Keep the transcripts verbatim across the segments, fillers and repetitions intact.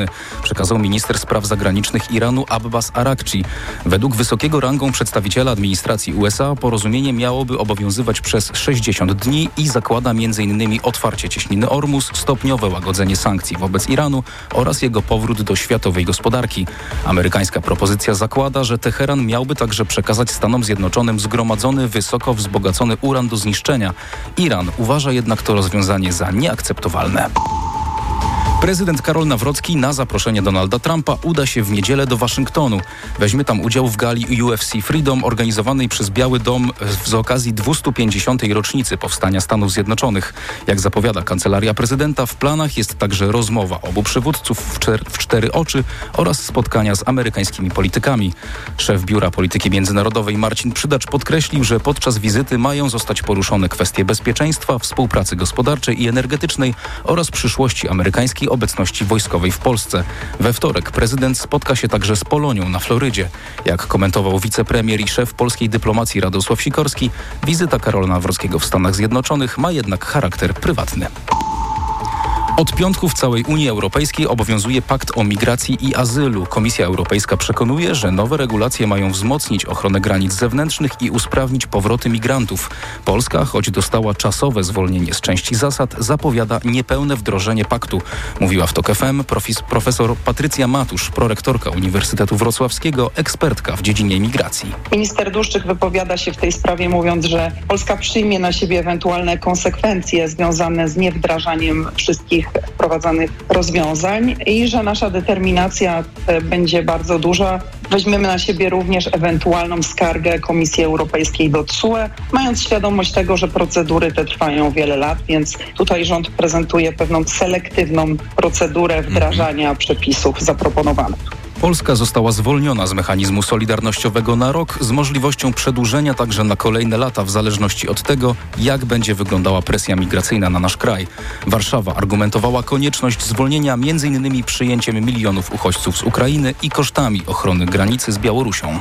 przekazał minister spraw zagranicznych Iranu Abbas Araghchi. Według wysokiego rangą przedstawiciela administracji U S A porozumienie miałoby obowiązywać przez sześćdziesiąt dni i zakłada m.in. otwarcie cieśniny Ormus, stopniowe łagodzenie sankcji wobec Iranu oraz jego powrót do światowej gospodarki. Amerykańska propozycja zakłada, że Teheran miałby także przekazać Stanom Zjednoczonym zgromadzony, wysoko wzbogacony uran do zniszczenia. Iran uważa jednak to rozwiązanie za nieakceptowalne. Prezydent Karol Nawrocki na zaproszenie Donalda Trumpa uda się w niedzielę do Waszyngtonu. Weźmie tam udział w gali U F C Freedom organizowanej przez Biały Dom z okazji dwustu pięćdziesiątej rocznicy powstania Stanów Zjednoczonych. Jak zapowiada Kancelaria Prezydenta, w planach jest także rozmowa obu przywódców w, czer- w cztery oczy oraz spotkania z amerykańskimi politykami. Szef Biura Polityki Międzynarodowej Marcin Przydacz podkreślił, że podczas wizyty mają zostać poruszone kwestie bezpieczeństwa, współpracy gospodarczej i energetycznej oraz przyszłości amerykańskiej obecności wojskowej w Polsce. We wtorek prezydent spotka się także z Polonią na Florydzie. Jak komentował wicepremier i szef polskiej dyplomacji Radosław Sikorski, wizyta Karola Nawrockiego w Stanach Zjednoczonych ma jednak charakter prywatny. Od piątku w całej Unii Europejskiej obowiązuje pakt o migracji i azylu. Komisja Europejska przekonuje, że nowe regulacje mają wzmocnić ochronę granic zewnętrznych i usprawnić powroty migrantów. Polska, choć dostała czasowe zwolnienie z części zasad, zapowiada niepełne wdrożenie paktu. Mówiła w TOK F M profes- profesor Patrycja Matusz, prorektorka Uniwersytetu Wrocławskiego, ekspertka w dziedzinie migracji. Minister Dłuszczyk wypowiada się w tej sprawie, mówiąc, że Polska przyjmie na siebie ewentualne konsekwencje związane z niewdrażaniem wszystkich wprowadzanych rozwiązań i że nasza determinacja będzie bardzo duża. Weźmiemy na siebie również ewentualną skargę Komisji Europejskiej do T S U E, mając świadomość tego, że procedury te trwają wiele lat, więc tutaj rząd prezentuje pewną selektywną procedurę wdrażania mhm. przepisów zaproponowanych. Polska została zwolniona z mechanizmu solidarnościowego na rok z możliwością przedłużenia także na kolejne lata w zależności od tego, jak będzie wyglądała presja migracyjna na nasz kraj. Warszawa argumentowała konieczność zwolnienia między innymi przyjęciem milionów uchodźców z Ukrainy i kosztami ochrony granicy z Białorusią.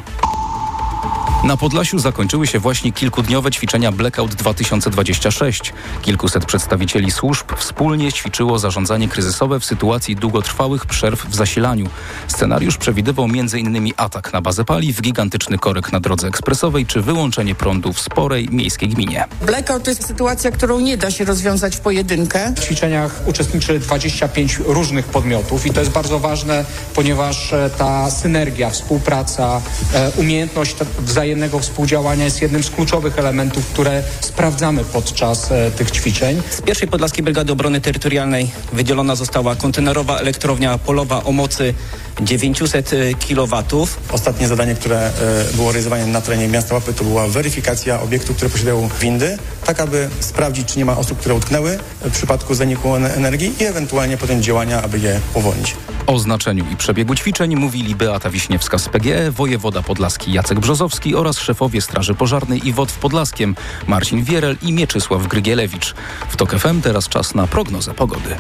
Na Podlasiu zakończyły się właśnie kilkudniowe ćwiczenia Blackout dwa tysiące dwadzieścia sześć. Kilkuset przedstawicieli służb wspólnie ćwiczyło zarządzanie kryzysowe w sytuacji długotrwałych przerw w zasilaniu. Scenariusz przewidywał między innymi atak na bazę paliw, gigantyczny korek na drodze ekspresowej czy wyłączenie prądu w sporej miejskiej gminie. Blackout to jest sytuacja, którą nie da się rozwiązać w pojedynkę. W ćwiczeniach uczestniczy dwadzieścia pięć różnych podmiotów i to jest bardzo ważne, ponieważ ta synergia, współpraca, umiejętność wzajemnego współdziałania jest jednym z kluczowych elementów, które sprawdzamy podczas e, tych ćwiczeń. Z pierwszej Podlaskiej Brygady Obrony Terytorialnej wydzielona została kontenerowa elektrownia polowa o mocy dziewięćset kilowatów. Ostatnie zadanie, które e, było realizowane na terenie miasta Łapy, to była weryfikacja obiektów, które posiadają windy, tak aby sprawdzić, czy nie ma osób, które utknęły w przypadku zaniku energii i ewentualnie podjąć działania, aby je powolnić. O znaczeniu i przebiegu ćwiczeń mówili Beata Wiśniewska z P G E, wojewoda podlaski Jacek Brzozowski oraz szefowie Straży Pożarnej i Wod w Podlaskiem Marcin Wierel i Mieczysław Grygielewicz. W TOK F M teraz czas na prognozę pogody.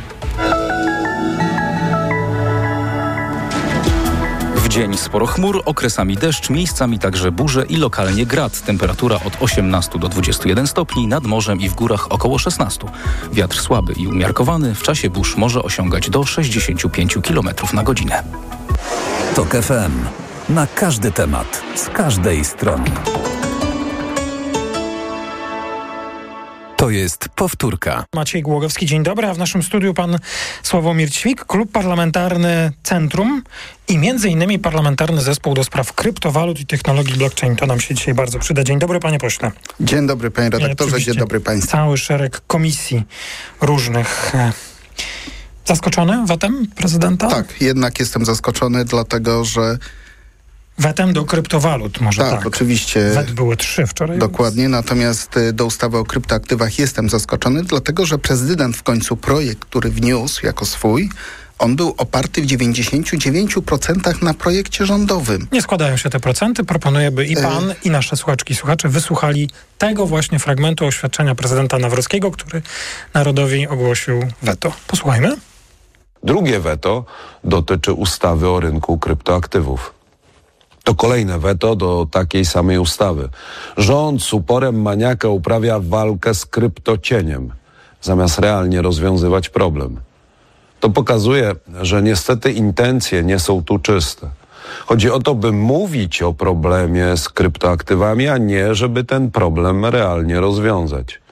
W dzień sporo chmur, okresami deszcz, miejscami także burze i lokalnie grad. Temperatura od osiemnastu do dwudziestu jeden stopni, nad morzem i w górach około szesnastu. Wiatr słaby i umiarkowany, w czasie burz może osiągać do sześćdziesięciu pięciu kilometrów na godzinę. TOK F M. Na każdy temat, z każdej strony. To jest powtórka. Maciej Głogowski, dzień dobry, a w naszym studiu pan Sławomir Ćwik, Klub Parlamentarny Centrum i między innymi Parlamentarny Zespół do Spraw Kryptowalut i Technologii Blockchain. To nam się dzisiaj bardzo przyda. Dzień dobry, panie pośle. Dzień dobry, panie redaktorze, dzień dobry państwu. Cały szereg komisji różnych. Zaskoczony wetem prezydenta? Tak, jednak jestem zaskoczony, dlatego że wetem do kryptowalut, może tak. Tak, oczywiście. Wet były trzy wczoraj. Dokładnie, natomiast do ustawy o kryptoaktywach jestem zaskoczony, dlatego że prezydent w końcu projekt, który wniósł jako swój, on był oparty w dziewięćdziesięciu dziewięciu procentach na projekcie rządowym. Nie składają się te procenty. Proponuję, by i pan, y- i nasze słuchaczki i słuchacze wysłuchali tego właśnie fragmentu oświadczenia prezydenta Nawrockiego, który narodowi ogłosił weto. Posłuchajmy. Drugie weto dotyczy ustawy o rynku kryptoaktywów. To kolejne weto do takiej samej ustawy. Rząd z uporem maniaka uprawia walkę z kryptocieniem, zamiast realnie rozwiązywać problem. To pokazuje, że niestety intencje nie są tu czyste. Chodzi o to, by mówić o problemie z kryptoaktywami, a nie, żeby ten problem realnie rozwiązać.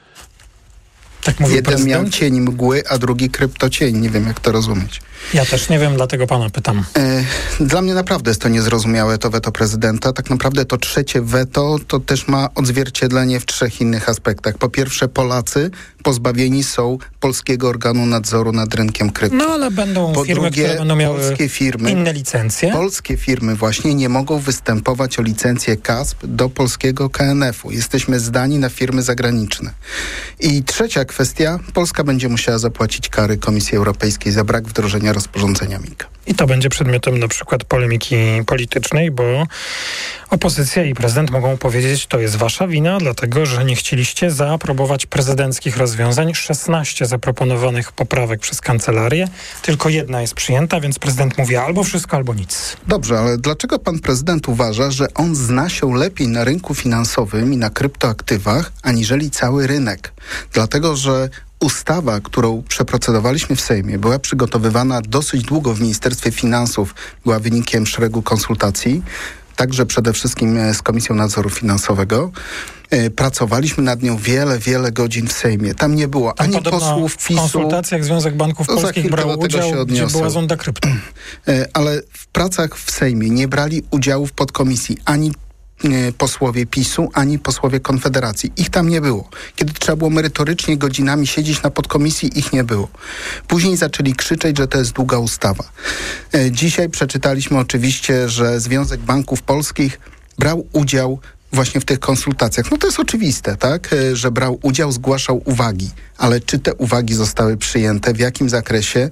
Tak mówi Jeden prezydent? miał cień mgły, a drugi kryptocień. Nie wiem, jak to rozumieć. Ja też nie wiem, dlatego pana pytam. Dla mnie naprawdę jest to niezrozumiałe, to weto prezydenta. Tak naprawdę to trzecie weto to też ma odzwierciedlenie w trzech innych aspektach. Po pierwsze, Polacy pozbawieni są polskiego organu nadzoru nad rynkiem krypto. No ale będą po firmy, drugie, które będą miały polskie firmy, inne licencje. Polskie firmy właśnie nie mogą występować o licencję K A S P do polskiego K N F u. Jesteśmy zdani na firmy zagraniczne. I trzecia kwestia, Polska będzie musiała zapłacić kary Komisji Europejskiej za brak wdrożenia rozporządzenia MiCA. I to będzie przedmiotem na przykład polemiki politycznej, bo opozycja i prezydent mogą powiedzieć, to jest wasza wina, dlatego że nie chcieliście zaaprobować prezydenckich rozwiązań. szesnaście zaproponowanych poprawek przez kancelarię, tylko jedna jest przyjęta, więc prezydent mówi albo wszystko, albo nic. Dobrze, ale dlaczego pan prezydent uważa, że on zna się lepiej na rynku finansowym i na kryptoaktywach, aniżeli cały rynek? Dlatego, że ustawa, którą przeprocedowaliśmy w Sejmie, była przygotowywana dosyć długo w Ministerstwie Finansów, była wynikiem szeregu konsultacji, także przede wszystkim z Komisją Nadzoru Finansowego. Pracowaliśmy nad nią wiele, wiele godzin w Sejmie. Tam nie było Tam ani posłów w PiSu. W konsultacjach Związek Banków Polskich brał udział, gdzie była zonda krypto. Ale w pracach w Sejmie nie brali udziału w podkomisji ani posłowie PiSu, ani posłowie Konfederacji. Ich tam nie było. Kiedy trzeba było merytorycznie godzinami siedzieć na podkomisji, ich nie było. Później zaczęli krzyczeć, że to jest długa ustawa. Dzisiaj przeczytaliśmy oczywiście, że Związek Banków Polskich brał udział właśnie w tych konsultacjach. No to jest oczywiste, tak? Że brał udział, zgłaszał uwagi. Ale czy te uwagi zostały przyjęte, w jakim zakresie?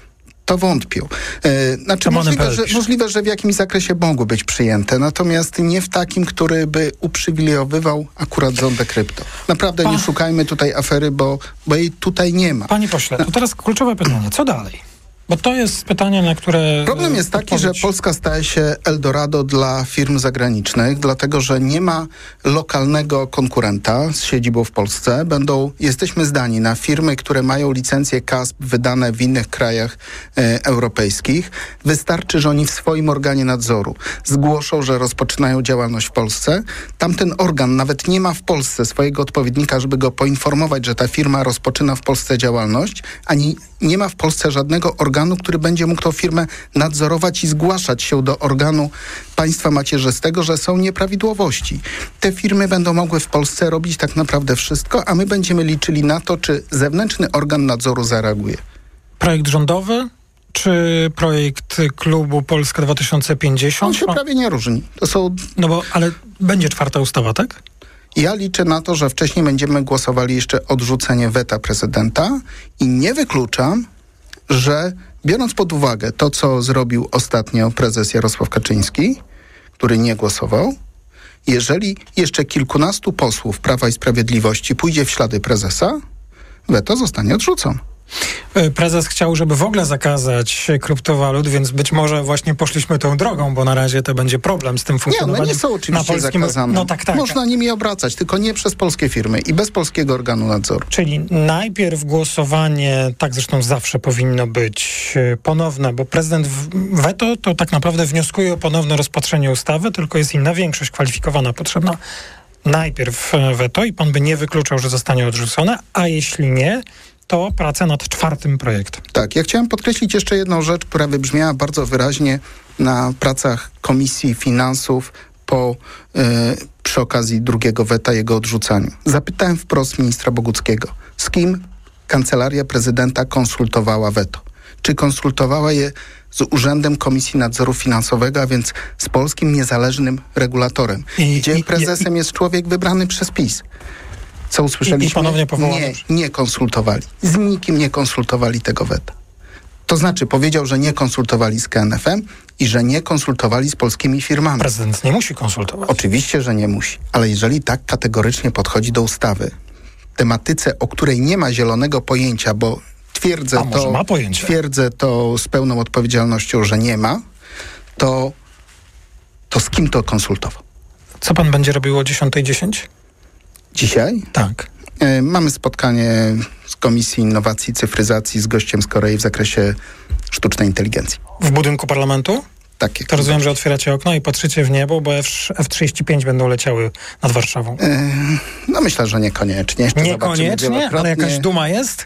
To wątpią. E, znaczy możliwe że, możliwe, że w jakimś zakresie mogły być przyjęte, natomiast nie w takim, który by uprzywilejowywał akurat zondę krypto. Naprawdę nie szukajmy tutaj afery, bo, bo jej tutaj nie ma. Panie pośle, to teraz kluczowe pytanie. Co dalej? Bo to jest pytanie, na które... Problem jest taki, odpowiedź... że Polska staje się Eldorado dla firm zagranicznych, dlatego że nie ma lokalnego konkurenta z siedzibą w Polsce. Będą, jesteśmy zdani na firmy, które mają licencje K A S P wydane w innych krajach e, europejskich. Wystarczy, że oni w swoim organie nadzoru zgłoszą, że rozpoczynają działalność w Polsce. Tamten organ nawet nie ma w Polsce swojego odpowiednika, żeby go poinformować, że ta firma rozpoczyna w Polsce działalność, ani nie ma w Polsce żadnego organu, który będzie mógł tą firmę nadzorować i zgłaszać się do organu państwa macierzystego, że są nieprawidłowości. Te firmy będą mogły w Polsce robić tak naprawdę wszystko, a my będziemy liczyli na to, czy zewnętrzny organ nadzoru zareaguje. Projekt rządowy czy projekt klubu Polska dwa tysiące pięćdziesiąt? On się o... prawie nie różni. To są... No bo, ale będzie czwarta ustawa, tak? Ja liczę na to, że wcześniej będziemy głosowali jeszcze odrzucenie weta prezydenta i nie wykluczam, że biorąc pod uwagę to, co zrobił ostatnio prezes Jarosław Kaczyński, który nie głosował, jeżeli jeszcze kilkunastu posłów Prawa i Sprawiedliwości pójdzie w ślady prezesa, weto zostanie odrzucone. Prezes chciał, żeby w ogóle zakazać kryptowalut, więc być może właśnie poszliśmy tą drogą, bo na razie to będzie problem z tym funkcjonowaniem. Nie, one nie są oczywiście na polskim... zakazane. No tak, tak. Można nimi obracać, tylko nie przez polskie firmy i bez polskiego organu nadzoru. Czyli najpierw głosowanie, tak zresztą zawsze powinno być ponowne, bo prezydent weto to tak naprawdę wnioskuje o ponowne rozpatrzenie ustawy, tylko jest inna większość kwalifikowana potrzebna. Najpierw weto i pan by nie wykluczał, że zostanie odrzucone, a jeśli nie, to praca nad czwartym projektem. Tak, ja chciałem podkreślić jeszcze jedną rzecz, która wybrzmiała bardzo wyraźnie na pracach Komisji Finansów po, yy, przy okazji drugiego weta, jego odrzucaniu. Zapytałem wprost ministra Boguckiego, z kim Kancelaria Prezydenta konsultowała weto? Czy konsultowała je z Urzędem Komisji Nadzoru Finansowego, a więc z polskim niezależnym regulatorem, I, gdzie i, prezesem i, jest człowiek wybrany przez PiS. Co usłyszeliśmy? I, i ponownie nie, nie konsultowali. Z nikim nie konsultowali tego weta. To znaczy powiedział, że nie konsultowali z K N F em i że nie konsultowali z polskimi firmami. Prezydent nie musi konsultować. Oczywiście, że nie musi. Ale jeżeli tak kategorycznie podchodzi do ustawy, tematyce, o której nie ma zielonego pojęcia, bo twierdzę A może to, ma pojęcie? twierdzę to z pełną odpowiedzialnością, że nie ma, to, to z kim to konsultował? Co pan będzie robił o dziesiąta dziesięć? Dzisiaj? Tak. E, mamy spotkanie z Komisji Innowacji i Cyfryzacji z gościem z Korei w zakresie sztucznej inteligencji. W budynku parlamentu? Tak. To rozumiem, że otwieracie okno i patrzycie w niebo, bo F trzydzieści pięć będą leciały nad Warszawą. Yy, no myślę, że niekoniecznie. Jeszcze niekoniecznie, ale jakaś duma jest?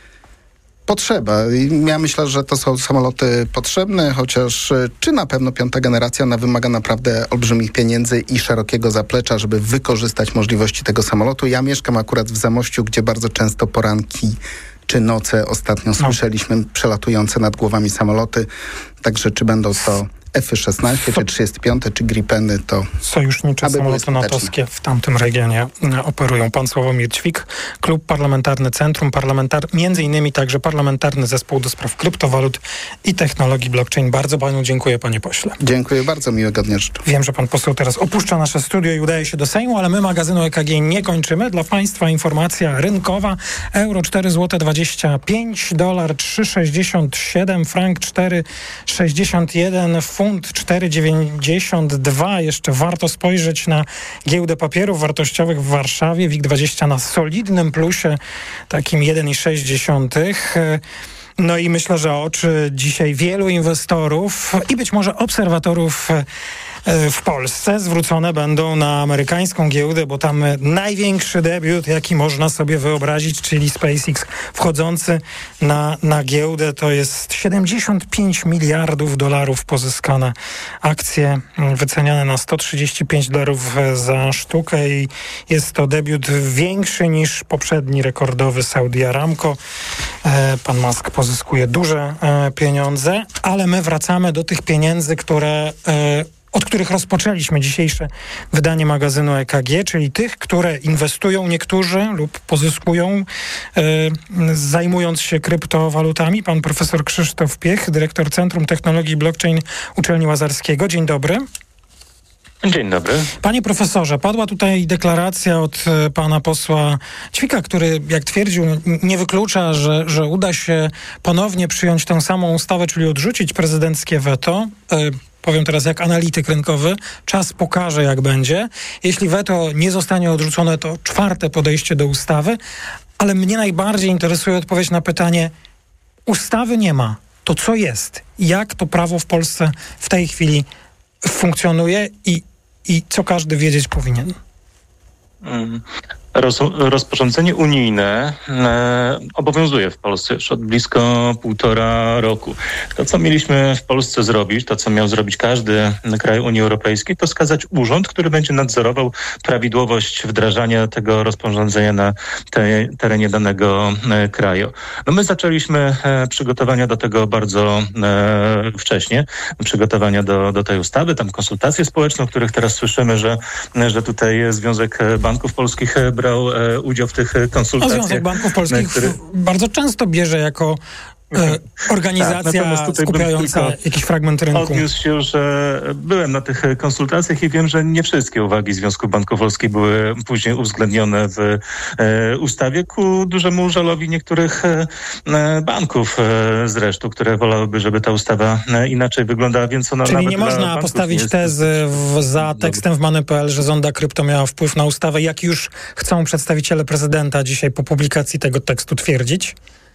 Potrzeba. Ja myślę, że to są samoloty potrzebne, chociaż czy na pewno piąta generacja ona wymaga naprawdę olbrzymich pieniędzy i szerokiego zaplecza, żeby wykorzystać możliwości tego samolotu. Ja mieszkam akurat w Zamościu, gdzie bardzo często poranki czy noce ostatnio słyszeliśmy no. przelatujące nad głowami samoloty. Także czy będą to F szesnaście, so, czy trzydzieści pięć, czy Gripeny, to... Sojusznicze samoloty natowskie w tamtym regionie operują. Pan Sławomir Ćwik, Klub Parlamentarny Centrum, parlamentar, między innymi także Parlamentarny Zespół do Spraw Kryptowalut i Technologii Blockchain. Bardzo panu dziękuję, panie pośle. Dziękuję bardzo, miłego dnia życzę. Wiem, że pan poseł teraz opuszcza nasze studio i udaje się do Sejmu, ale my magazynu E K G nie kończymy. Dla państwa informacja rynkowa. Euro cztery złote dwadzieścia pięć, dolar trzy sześćdziesiąt siedem, frank cztery sześćdziesiąt jeden, funt cztery dziewięćdziesiąt dwa. Jeszcze warto spojrzeć na giełdę papierów wartościowych w Warszawie. WIG dwadzieścia na solidnym plusie, takim jeden przecinek sześć. No i myślę, że oczy dzisiaj wielu inwestorów i być może obserwatorów w Polsce zwrócone będą na amerykańską giełdę, bo tam największy debiut, jaki można sobie wyobrazić, czyli SpaceX wchodzący na, na giełdę, to jest siedemdziesiąt pięć miliardów dolarów pozyskane akcje wyceniane na sto trzydzieści pięć dolarów za sztukę i jest to debiut większy niż poprzedni rekordowy Saudi Aramco. Pan Musk pozyskuje duże pieniądze, ale my wracamy do tych pieniędzy, które od których rozpoczęliśmy dzisiejsze wydanie magazynu E K G, czyli tych, które inwestują niektórzy lub pozyskują, e, zajmując się kryptowalutami. Pan profesor Krzysztof Piech, dyrektor Centrum Technologii Blockchain Uczelni Łazarskiego. Dzień dobry. Dzień dobry. Panie profesorze, padła tutaj deklaracja od e, pana posła Ćwika, który, jak twierdził, nie wyklucza, że, że uda się ponownie przyjąć tę samą ustawę, czyli odrzucić prezydenckie weto. E, Powiem teraz jak analityk rynkowy, czas pokaże jak będzie. Jeśli weto nie zostanie odrzucone, to czwarte podejście do ustawy, ale mnie najbardziej interesuje odpowiedź na pytanie, ustawy nie ma, to co jest? Jak to prawo w Polsce w tej chwili funkcjonuje i, i co każdy wiedzieć powinien? Mm. Roz, rozporządzenie unijne e, obowiązuje w Polsce już od blisko półtora roku. To, co mieliśmy w Polsce zrobić, to, co miał zrobić każdy kraj Unii Europejskiej, to wskazać urząd, który będzie nadzorował prawidłowość wdrażania tego rozporządzenia na te, terenie danego e, kraju. No my zaczęliśmy e, przygotowania do tego bardzo e, wcześnie, przygotowania do, do tej ustawy, tam konsultacje społeczne, o których teraz słyszymy, że, że tutaj Związek Banków Polskich brał e, udział w tych konsultacjach. No, Związek Banków Polskich który... bardzo często bierze jako e, organizacja tak, skupiająca jakiś fragment rynku. Odniósł się, że byłem na tych konsultacjach i wiem, że nie wszystkie uwagi Związku Banków Polskich były później uwzględnione w e, ustawie ku dużemu żalowi niektórych e, banków e, zresztą, które wolałyby, żeby ta ustawa e, inaczej wyglądała, więc ona Czyli nawet nie można postawić nie tezy w, za tekstem w Money kropka p l, że zonda krypto miała wpływ na ustawę, jak już chcą przedstawiciele prezydenta dzisiaj po publikacji tego tekstu twierdzić?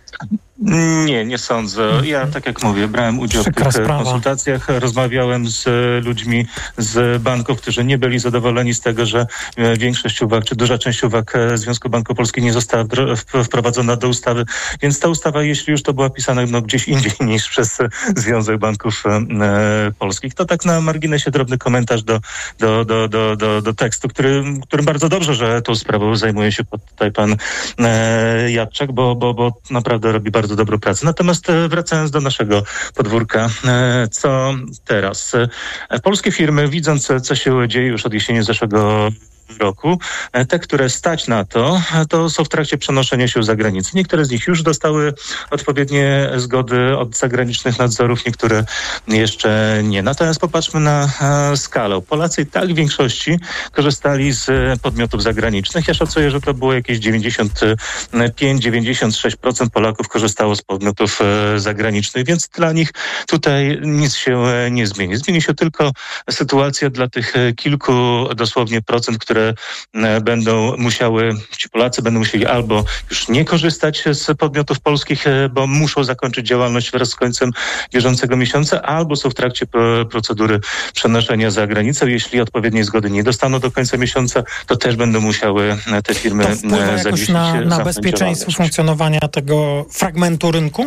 Nie, nie sądzę. Ja, tak jak mówię, brałem udział Przykra w tych sprawa. konsultacjach, rozmawiałem z ludźmi z banków, którzy nie byli zadowoleni z tego, że większość uwag, czy duża część uwag Związku Banków Polskich nie została wprowadzona do ustawy, więc ta ustawa, jeśli już to była pisana no, gdzieś indziej niż przez Związek Banków e, Polskich, to tak na marginesie drobny komentarz do, do, do, do, do, do tekstu, który, którym bardzo dobrze, że tą sprawą zajmuje się tutaj pan e, Jadczak, bo, bo, bo naprawdę robi bardzo bardzo dobrą pracę. Natomiast wracając do naszego podwórka, co teraz? Polskie firmy, widząc, co się dzieje już od jesieni zeszłego roku, te, które stać na to, to są w trakcie przenoszenia się za granicę. Niektóre z nich już dostały odpowiednie zgody od zagranicznych nadzorów, niektóre jeszcze nie. Natomiast popatrzmy na skalę. Polacy i tak w większości korzystali z podmiotów zagranicznych. Ja szacuję, że to było jakieś dziewięćdziesiąt pięć do dziewięćdziesięciu sześciu procent Polaków korzystało z podmiotów zagranicznych, więc dla nich tutaj nic się nie zmieni. Zmieni się tylko sytuacja dla tych kilku dosłownie procent, które które będą musiały, ci Polacy będą musieli albo już nie korzystać z podmiotów polskich, bo muszą zakończyć działalność wraz z końcem bieżącego miesiąca, albo są w trakcie procedury przenoszenia za granicę. Jeśli odpowiedniej zgody nie dostaną do końca miesiąca, to też będą musiały te firmy to wpływa jakoś zawiesić, na, na bezpieczeństwo funkcjonowania tego fragmentu rynku?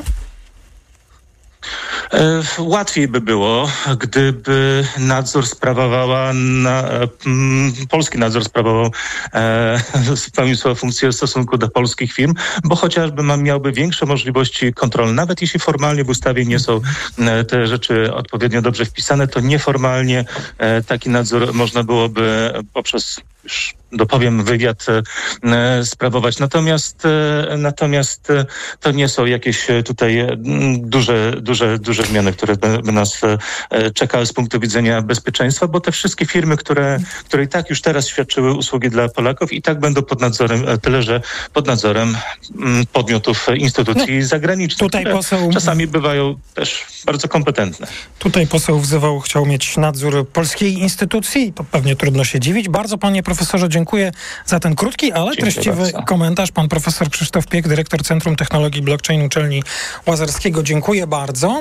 Łatwiej by było, gdyby nadzór sprawowała, na, m, polski nadzór sprawował e, spełnił swoją funkcję w stosunku do polskich firm, bo chociażby ma, miałby większe możliwości kontroli. Nawet jeśli formalnie w ustawie nie są e, te rzeczy odpowiednio dobrze wpisane, to nieformalnie e, taki nadzór można byłoby poprzez, już dopowiem, wywiad e, sprawować. Natomiast, e, natomiast e, to nie są jakieś tutaj e, duże, duże, duże zmiany, które by, by nas e, czekały z punktu widzenia bezpieczeństwa, bo te wszystkie firmy, które, które i tak już teraz świadczyły usługi dla Polaków, i tak będą pod nadzorem, tyle że pod nadzorem m, podmiotów, instytucji no, zagranicznych, tutaj które poseł... czasami bywają też bardzo kompetentne. Tutaj poseł wzywał, chciał mieć nadzór polskiej instytucji, to pewnie trudno się dziwić. Bardzo, panie profesorze, dziękuję za ten krótki, ale Dziękuję treściwy bardzo. komentarz. Pan profesor Krzysztof Piech, dyrektor Centrum Technologii Blockchain Uczelni Łazarskiego. Dziękuję bardzo.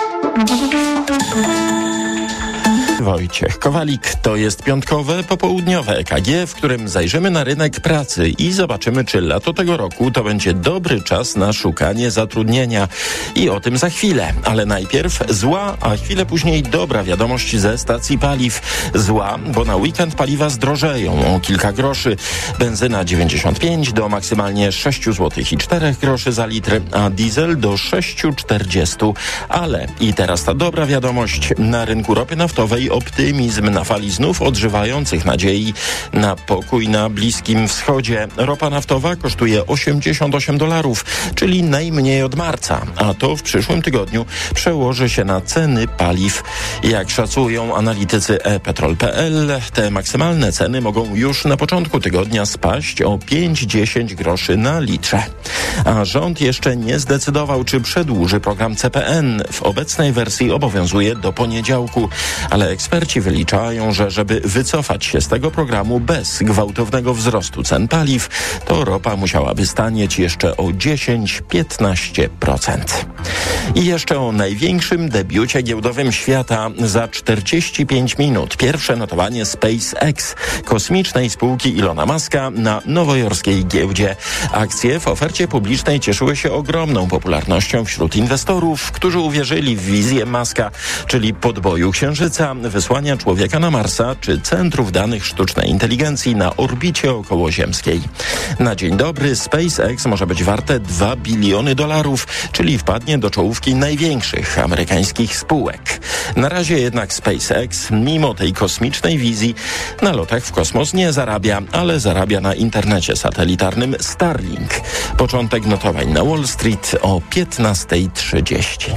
Wojciech Kowalik. To jest piątkowe, popołudniowe E K G, w którym zajrzymy na rynek pracy i zobaczymy, czy lato tego roku to będzie dobry czas na szukanie zatrudnienia. I o tym za chwilę. Ale najpierw zła, a chwilę później dobra wiadomość ze stacji paliw. Zła, bo na weekend paliwa zdrożeją o kilka groszy. Benzyna dziewięćdziesiąt pięć do maksymalnie sześć złotych i cztery groszy za litr, a diesel do sześć czterdzieści. Ale i teraz ta dobra wiadomość. Na rynku ropy naftowej optymizm na fali znów odżywających nadziei na pokój na Bliskim Wschodzie. Ropa naftowa kosztuje osiemdziesiąt osiem dolarów, czyli najmniej od marca, a to w przyszłym tygodniu przełoży się na ceny paliw. Jak szacują analitycy e petrol kropka pe el, te maksymalne ceny mogą już na początku tygodnia spaść o pięć do dziesięciu groszy na litrze. A rząd jeszcze nie zdecydował, czy przedłuży program C P N. W obecnej wersji obowiązuje do poniedziałku, ale eksperci wyliczają, że żeby wycofać się z tego programu bez gwałtownego wzrostu cen paliw, to ropa musiałaby stanieć jeszcze o dziesięć do piętnastu procent. I jeszcze o największym debiucie giełdowym świata. Za czterdzieści pięć minut pierwsze notowanie SpaceX, kosmicznej spółki Ilona Muska, na nowojorskiej giełdzie. Akcje w ofercie publicznej cieszyły się ogromną popularnością wśród inwestorów, którzy uwierzyli w wizję Muska, czyli podboju Księżyca, wysłania człowieka na Marsa czy centrów danych sztucznej inteligencji na orbicie okołoziemskiej. Na dzień dobry SpaceX może być warte dwa biliony dolarów, czyli wpadnie do czołówki największych amerykańskich spółek. Na razie jednak SpaceX, mimo tej kosmicznej wizji, na lotach w kosmos nie zarabia, ale zarabia na internecie satelitarnym Starlink. Początek notowań na Wall Street o piętnasta trzydzieści.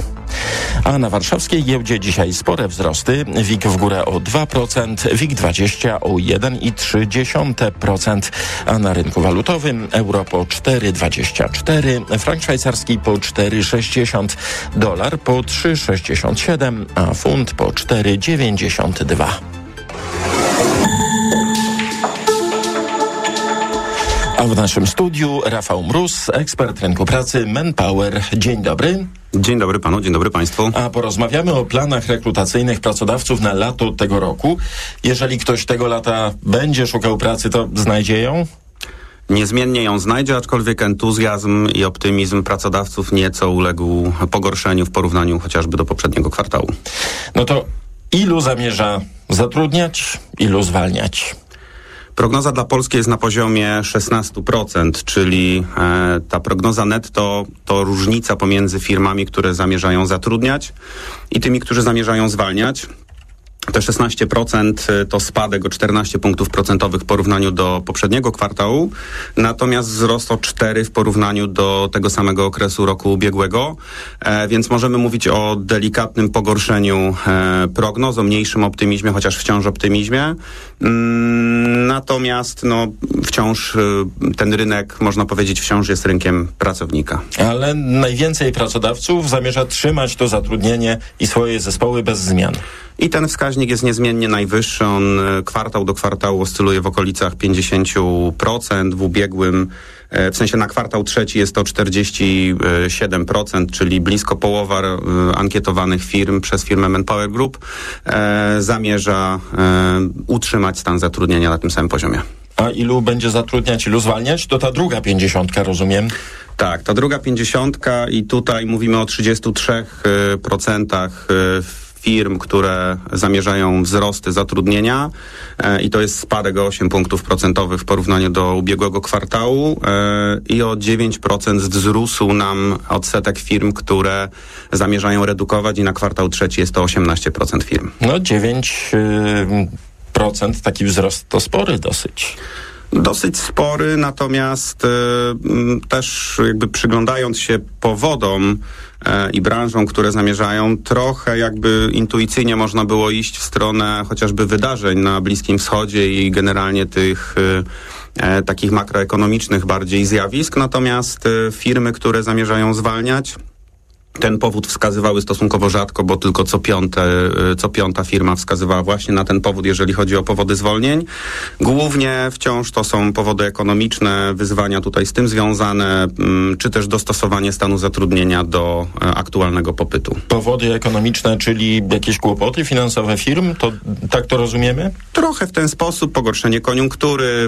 A na warszawskiej giełdzie dzisiaj spore wzrosty. WIG w górę o dwa procent, WIG dwadzieścia o jeden i trzy dziesiąte procent, a na rynku walutowym euro po cztery dwadzieścia cztery, frank szwajcarski po cztery sześćdziesiąt, dolar po trzy sześćdziesiąt siedem, a funt po cztery dziewięćdziesiąt dwa. A w naszym studiu Rafał Mróz, ekspert rynku pracy Manpower. Dzień dobry. Dzień dobry panu, dzień dobry państwu. A porozmawiamy o planach rekrutacyjnych pracodawców na lato tego roku. Jeżeli ktoś tego lata będzie szukał pracy, to znajdzie ją? Niezmiennie ją znajdzie, aczkolwiek entuzjazm i optymizm pracodawców nieco uległ pogorszeniu w porównaniu chociażby do poprzedniego kwartału. No to ilu zamierza zatrudniać, ilu zwalniać? Prognoza dla Polski jest na poziomie szesnaście procent, czyli e, ta prognoza netto to różnica pomiędzy firmami, które zamierzają zatrudniać i tymi, którzy zamierzają zwalniać. Te szesnaście procent to spadek o czternaście punktów procentowych w porównaniu do poprzedniego kwartału, natomiast wzrost o cztery w porównaniu do tego samego okresu roku ubiegłego, e, więc możemy mówić o delikatnym pogorszeniu e, prognoz, o mniejszym optymizmie, chociaż wciąż optymizmie. Mm, natomiast no, wciąż y, ten rynek, można powiedzieć, wciąż jest rynkiem pracownika. Ale najwięcej pracodawców zamierza trzymać to zatrudnienie i swoje zespoły bez zmian. i ten wskaźnik jest niezmiennie najwyższy. On kwartał do kwartału oscyluje w okolicach pięćdziesiąt procent. W ubiegłym, w sensie na kwartał trzeci jest to czterdzieści siedem procent, czyli blisko połowa ankietowanych firm przez firmę Manpower Group e, zamierza e, utrzymać stan zatrudnienia na tym samym poziomie. A ilu będzie zatrudniać, ilu zwalniać? To ta druga pięćdziesiątka, rozumiem? Tak, ta druga pięćdziesiątka i tutaj mówimy o trzydziestu trzech procentach firm, które zamierzają wzrosty zatrudnienia e, i to jest spadek o osiem punktów procentowych w porównaniu do ubiegłego kwartału e, i o dziewięć procent wzrósł nam odsetek firm, które zamierzają redukować i na kwartał trzeci jest to osiemnaście procent firm. No dziewięć procent taki wzrost to spory dosyć. Dosyć spory, natomiast y, też jakby przyglądając się powodom y, i branżom, które zamierzają, trochę jakby intuicyjnie można było iść w stronę chociażby wydarzeń na Bliskim Wschodzie i generalnie tych y, y, takich makroekonomicznych bardziej zjawisk, natomiast y, firmy, które zamierzają zwalniać, ten powód wskazywały stosunkowo rzadko, bo tylko co piąte, co piąta firma wskazywała właśnie na ten powód, jeżeli chodzi o powody zwolnień. Głównie wciąż to są powody ekonomiczne, wyzwania tutaj z tym związane, czy też dostosowanie stanu zatrudnienia do aktualnego popytu. Powody ekonomiczne, czyli jakieś kłopoty finansowe firm, to tak to rozumiemy? Trochę w ten sposób, pogorszenie koniunktury,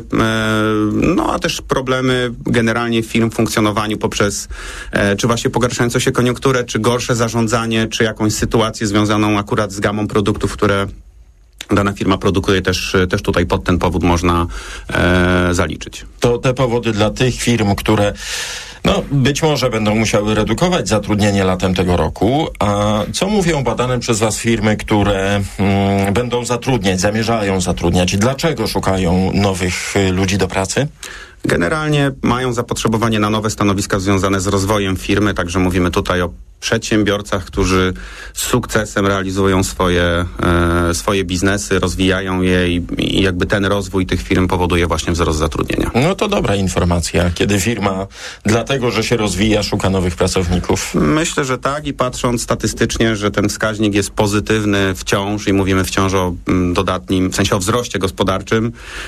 no a też problemy generalnie firm w funkcjonowaniu poprzez, czy właśnie pogarszającą się koniunkturę, czy gorsze zarządzanie, czy jakąś sytuację związaną akurat z gamą produktów, które dana firma produkuje, też, też tutaj pod ten powód można e, zaliczyć. To te powody dla tych firm, które no, być może będą musiały redukować zatrudnienie latem tego roku. A co mówią badane przez was firmy, które mm, będą zatrudniać, zamierzają zatrudniać? Dlaczego szukają nowych y, ludzi do pracy? Generalnie mają zapotrzebowanie na nowe stanowiska związane z rozwojem firmy, także mówimy tutaj o przedsiębiorcach, którzy z sukcesem realizują swoje, e, swoje biznesy, rozwijają je i, i jakby ten rozwój tych firm powoduje właśnie wzrost zatrudnienia. No to dobra informacja, kiedy firma dlatego, że się rozwija, szuka nowych pracowników. Myślę, że tak i patrząc statystycznie, że ten wskaźnik jest pozytywny wciąż i mówimy wciąż o m, dodatnim, w sensie o wzroście gospodarczym,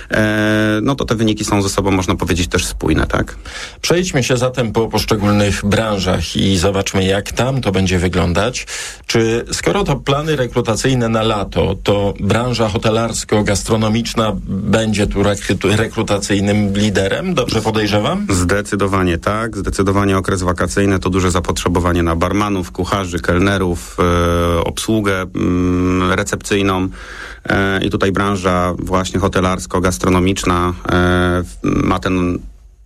e, no to te wyniki są ze sobą, można powiedzieć, też spójne, tak? Przejdźmy się zatem po poszczególnych branżach i zobaczmy, jak tam to będzie wyglądać. Czy skoro to plany rekrutacyjne na lato, to branża hotelarsko-gastronomiczna będzie tu rekrutacyjnym liderem? Dobrze podejrzewam? Zdecydowanie tak. Zdecydowanie okres wakacyjny to duże zapotrzebowanie na barmanów, kucharzy, kelnerów, e, obsługę e, recepcyjną e, i tutaj branża właśnie hotelarsko-gastronomiczna e, ma ten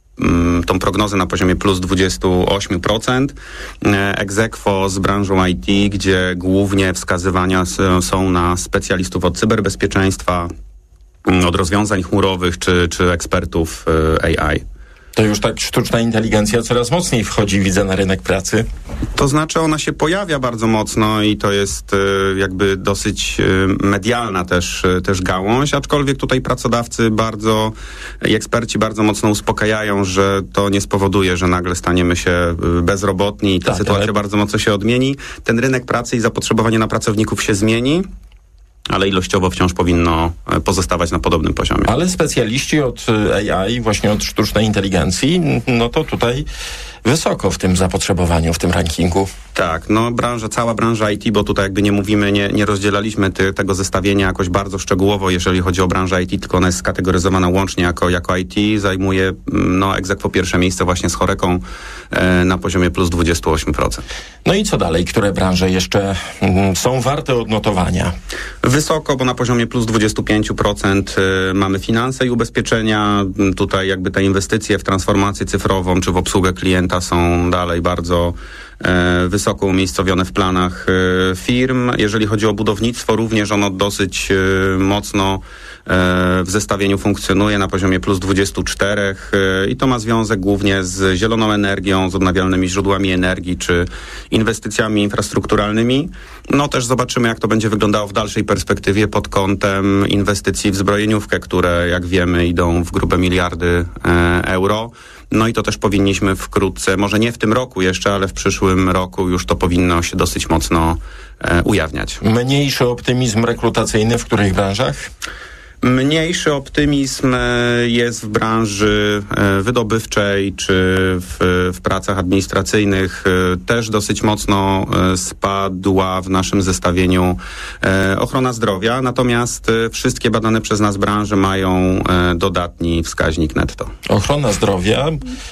tą prognozę na poziomie plus dwadzieścia osiem procent. Ex aequo z branżą I T, gdzie głównie wskazywania są na specjalistów od cyberbezpieczeństwa, od rozwiązań chmurowych czy, czy ekspertów A I. To już tak sztuczna inteligencja coraz mocniej wchodzi, widzę, na rynek pracy. To znaczy ona się pojawia bardzo mocno i to jest jakby dosyć medialna też, też gałąź, aczkolwiek tutaj pracodawcy bardzo i eksperci bardzo mocno uspokajają, że to nie spowoduje, że nagle staniemy się bezrobotni i ta tak, sytuacja ale... bardzo mocno się odmieni. Ten rynek pracy i zapotrzebowanie na pracowników się zmieni, ale ilościowo wciąż powinno pozostawać na podobnym poziomie. Ale specjaliści od A I, właśnie od sztucznej inteligencji, no to tutaj wysoko w tym zapotrzebowaniu, w tym rankingu. Tak, no branża, cała branża I T, bo tutaj jakby nie mówimy, nie, nie rozdzielaliśmy ty, tego zestawienia jakoś bardzo szczegółowo, jeżeli chodzi o branżę I T, tylko ona jest skategoryzowana łącznie jako, jako I T, zajmuje no ex aequo pierwsze miejsce właśnie z Horeką e, na poziomie plus dwadzieścia osiem procent. No i co dalej? Które branże jeszcze mm, są warte odnotowania? Wysoko, bo na poziomie plus dwadzieścia pięć procent y, mamy finanse i ubezpieczenia. Tutaj jakby te inwestycje w transformację cyfrową czy w obsługę klienta są dalej bardzo e, wysoko umiejscowione w planach e, firm. Jeżeli chodzi o budownictwo, również ono dosyć e, mocno e, w zestawieniu funkcjonuje na poziomie plus dwadzieścia cztery e, i to ma związek głównie z zieloną energią, z odnawialnymi źródłami energii czy inwestycjami infrastrukturalnymi. No też zobaczymy, jak to będzie wyglądało w dalszej perspektywie pod kątem inwestycji w zbrojeniówkę, które jak wiemy idą w grube miliardy e, euro. No i to też powinniśmy wkrótce, może nie w tym roku jeszcze, ale w przyszłym roku już to powinno się dosyć mocno e, ujawniać. Mniejszy optymizm rekrutacyjny w których branżach? Mniejszy optymizm jest w branży wydobywczej czy w, w pracach administracyjnych. Też dosyć mocno spadła w naszym zestawieniu ochrona zdrowia, natomiast wszystkie badane przez nas branże mają dodatni wskaźnik netto. Ochrona zdrowia,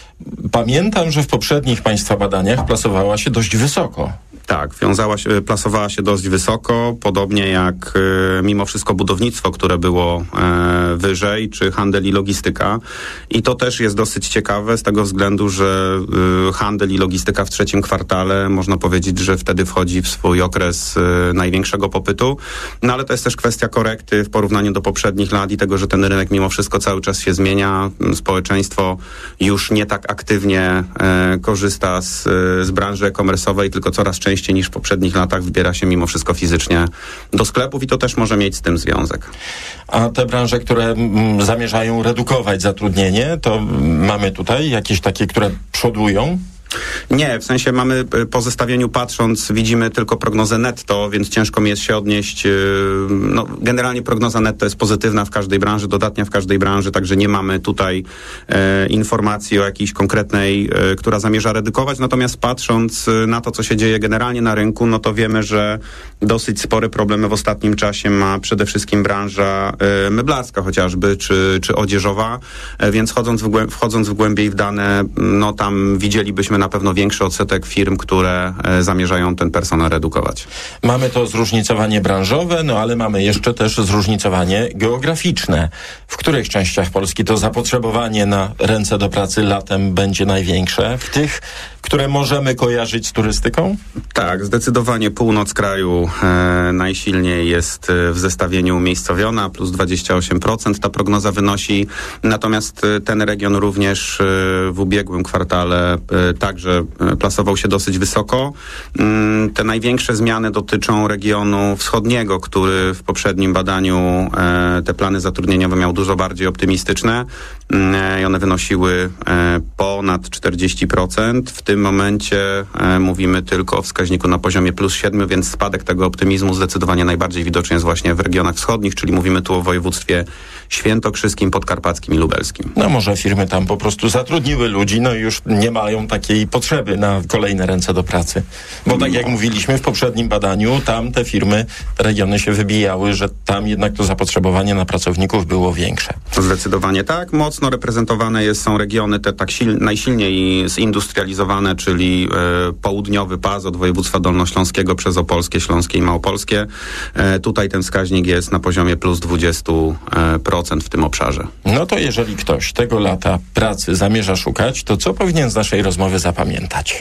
pamiętam, że w poprzednich państwa badaniach plasowała się dość wysoko. Tak, wiązała się, plasowała się dość wysoko, podobnie jak e, mimo wszystko budownictwo, które było e, wyżej, czy handel i logistyka. I to też jest dosyć ciekawe z tego względu, że e, handel i logistyka w trzecim kwartale, można powiedzieć, że wtedy wchodzi w swój okres e, największego popytu. No ale to jest też kwestia korekty w porównaniu do poprzednich lat i tego, że ten rynek mimo wszystko cały czas się zmienia. Społeczeństwo już nie tak aktywnie e, korzysta z, z branży e-commerce'owej, tylko coraz częściej niż w poprzednich latach wybiera się mimo wszystko fizycznie do sklepów i to też może mieć z tym związek. A te branże, które m, zamierzają redukować zatrudnienie, to mamy tutaj jakieś takie, które przodują? Nie, w sensie mamy po zestawieniu patrząc, widzimy tylko prognozę netto, więc ciężko mi jest się odnieść. No, generalnie prognoza netto jest pozytywna w każdej branży, dodatnia w każdej branży, także nie mamy tutaj e, informacji o jakiejś konkretnej, e, która zamierza redukować. Natomiast patrząc na to, co się dzieje generalnie na rynku, no to wiemy, że dosyć spore problemy w ostatnim czasie ma przede wszystkim branża e, meblarska chociażby, czy, czy odzieżowa, e, więc wchodząc w, głę- wchodząc w głębiej w dane, no tam widzielibyśmy na pewno większy odsetek firm, które e, zamierzają ten personel redukować. Mamy to zróżnicowanie branżowe, no ale mamy jeszcze też zróżnicowanie geograficzne. W których częściach Polski to zapotrzebowanie na ręce do pracy latem będzie największe? W tych, które możemy kojarzyć z turystyką? Tak, zdecydowanie północ kraju e, najsilniej jest e, w zestawieniu umiejscowiona, plus dwadzieścia osiem procent ta prognoza wynosi. Natomiast e, ten region również e, w ubiegłym kwartale e, także e, plasował się dosyć wysoko. Mm, te największe zmiany dotyczą regionu wschodniego, który w poprzednim badaniu e, te plany zatrudnieniowe miał dużo bardziej optymistyczne e, i one wynosiły e, ponad czterdzieści procent. W tym momencie e, mówimy tylko o wskaźniku na poziomie plus siedem, więc spadek tego optymizmu zdecydowanie najbardziej widoczny jest właśnie w regionach wschodnich, czyli mówimy tu o województwie świętokrzyskim, podkarpackim i lubelskim. No może firmy tam po prostu zatrudniły ludzi, no i już nie mają takiej potrzeby na kolejne ręce do pracy. Bo tak jak mówiliśmy w poprzednim badaniu, tam te firmy, te regiony się wybijały, że tam jednak to zapotrzebowanie na pracowników było większe. Zdecydowanie tak. Mocno reprezentowane jest, są regiony te tak sil, najsilniej zindustrializowane, czyli e, południowy pas od województwa dolnośląskiego przez opolskie, śląskie i małopolskie. E, tutaj ten wskaźnik jest na poziomie plus dwadzieścia procent w tym obszarze. No to jeżeli ktoś tego lata pracy zamierza szukać, to co powinien z naszej rozmowy zapamiętać?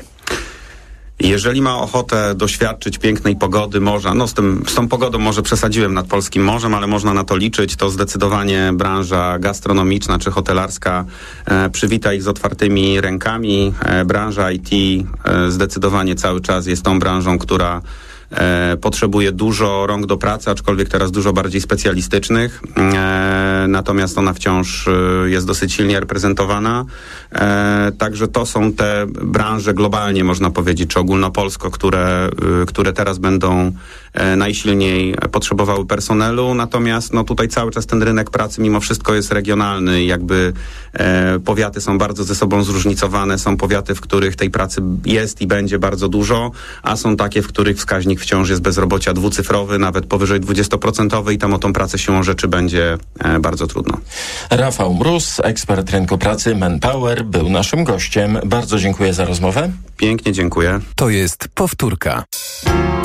Jeżeli ma ochotę doświadczyć pięknej pogody, morza, no z, tym, z tą pogodą może przesadziłem nad polskim morzem, ale można na to liczyć, to zdecydowanie branża gastronomiczna czy hotelarska e, przywita ich z otwartymi rękami. E, branża I T e, zdecydowanie cały czas jest tą branżą, która E, potrzebuje dużo rąk do pracy, aczkolwiek teraz dużo bardziej specjalistycznych. E, natomiast ona wciąż e, jest dosyć silnie reprezentowana. E, także to są te branże globalnie, można powiedzieć, czy ogólnopolsko, które, e, które teraz będą e, najsilniej potrzebowały personelu. Natomiast no, tutaj cały czas ten rynek pracy mimo wszystko jest regionalny. Jakby e, powiaty są bardzo ze sobą zróżnicowane. Są powiaty, w których tej pracy jest i będzie bardzo dużo, a są takie, w których wskaźnik wciąż jest bezrobocia dwucyfrowy, nawet powyżej dwadzieścia procent i tam o tą pracę siłą rzeczy będzie e, bardzo trudno. Rafał Mróz, ekspert rynku pracy Manpower, był naszym gościem. Bardzo dziękuję za rozmowę. Pięknie dziękuję. To jest powtórka.